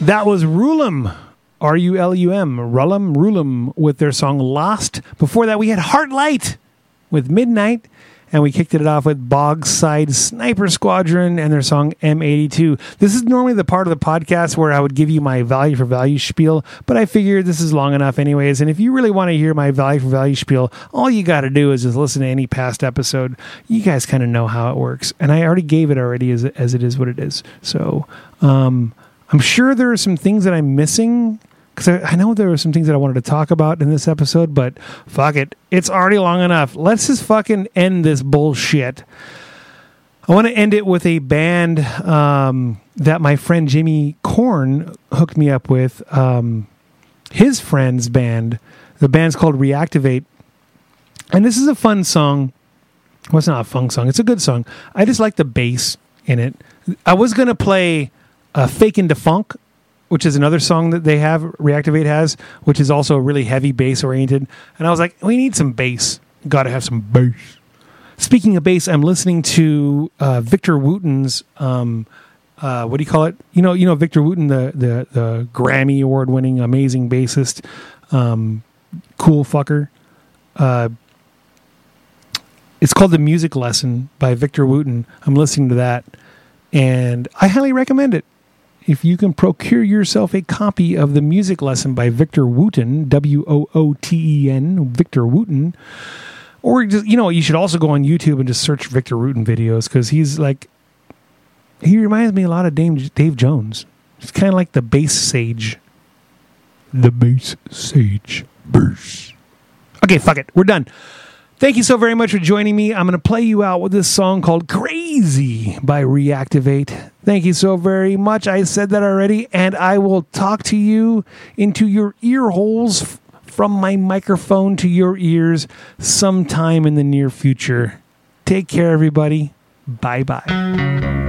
That was Rulum, R-U-L-U-M, Rulum, with their song Lost. Before that, we had Heartlight with Midnight, and we kicked it off with Bogside Sniper Squadron and their song M82. This is normally the part of the podcast where I would give you my value for value spiel, but I figured this is long enough anyways, and if you really want to hear my value for value spiel, all you got to do is just listen to any past episode. You guys kind of know how it works, and I already gave it already as it is what it is. So I'm sure there are some things that I'm missing, because I know there were some things that I wanted to talk about in this episode, but fuck it. It's already long enough. Let's just fucking end this bullshit. I want to end it with a band that my friend Jimmy Korn hooked me up with. His friend's band. The band's called Reactivate. And this is a fun song. Well, it's not a fun song. It's a good song. I just like the bass in it. I was going to play Fakin' Da Funk, which is another song that they have, Reactivate has, which is also really heavy bass oriented. And I was like, we need some bass. Got to have some bass. Speaking of bass, I'm listening to Victor Wooten's, what do you call it? You know Victor Wooten, the Grammy award winning amazing bassist, cool fucker. It's called The Music Lesson by Victor Wooten. I'm listening to that, and I highly recommend it. If you can procure yourself a copy of The Music Lesson by Victor Wooten, W-O-O-T-E-N, Victor Wooten, or just, you should also go on YouTube and just search Victor Wooten videos, because he reminds me a lot of Dave Jones. He's kind of like the bass sage. The bass sage. Bass. Okay, fuck it. We're done. Thank you so very much for joining me. I'm going to play you out with this song called Crazy by Reactivate. Thank you so very much. I said that already, and I will talk to you into your ear holes from my microphone to your ears sometime in the near future. Take care, everybody. Bye-bye.